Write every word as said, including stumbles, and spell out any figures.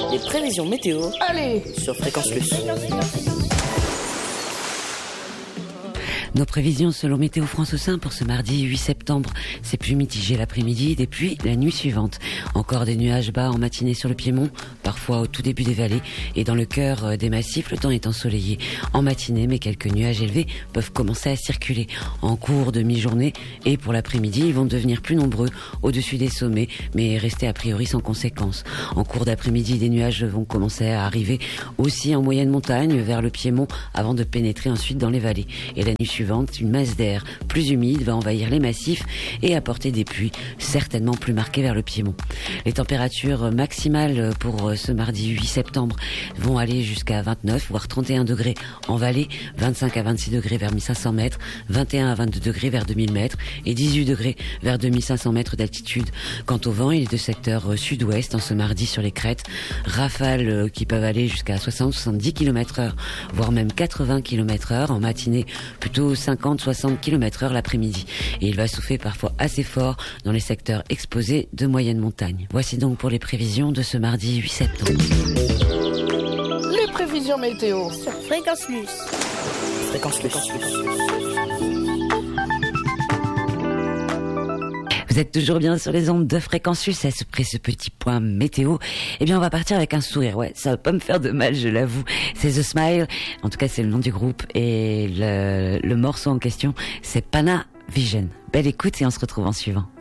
Les prévisions météo. Allez, sur Fréquence Plus. Nos prévisions selon Météo France au sein pour ce mardi huit septembre. C'est plus mitigé l'après-midi, des pluies la nuit suivante. Encore des nuages bas en matinée sur le Piémont, parfois au tout début des vallées. Et dans le cœur des massifs, le temps est ensoleillé en matinée, mais quelques nuages élevés peuvent commencer à circuler en cours de mi-journée. Et pour l'après-midi, ils vont devenir plus nombreux au-dessus des sommets, mais rester a priori sans conséquence. En cours d'après-midi, des nuages vont commencer à arriver aussi en moyenne montagne vers le Piémont avant de pénétrer ensuite dans les vallées. Et la nuit suivante, une masse d'air plus humide va envahir les massifs et apporter des pluies certainement plus marquées vers le Piémont. Les températures maximales pour ce mardi huit septembre vont aller jusqu'à vingt-neuf voire trente et un degrés en vallée, vingt-cinq à vingt-six degrés vers mille cinq cents mètres, vingt et un à vingt-deux degrés vers deux mille mètres et dix-huit degrés vers deux mille cinq cents mètres d'altitude. Quant au vent, il est de secteur sud-ouest en ce mardi sur les crêtes. Rafales qui peuvent aller jusqu'à soixante à soixante-dix kilomètres heure, voire même quatre-vingts kilomètres heure en matinée, plutôt cinquante à soixante kilomètres heure l'après-midi. Et il va souffler parfois assez fort dans les secteurs exposés de moyenne montagne. Voici donc pour les prévisions de ce mardi huit septembre. les prévisions météo sur Fréquence Plus. Fréquence Plus. Vous êtes toujours bien sur les ondes de Fréquence Plus. Après ce petit point météo, eh bien on va partir avec un sourire. Ouais, ça va pas me faire de mal, je l'avoue. C'est The Smile. En tout cas, c'est le nom du groupe et le, le morceau en question, c'est Pana Vision. Belle écoute et on se retrouve en suivant.